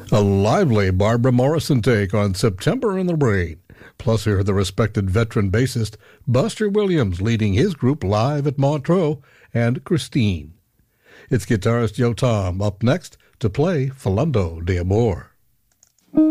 A lively Barbara Morrison take on September in the Rain. Plus, hear the respected veteran bassist Buster Williams leading his group live at Montreux, and Christine. It's guitarist Joe Tom up next to play Falando de Amor.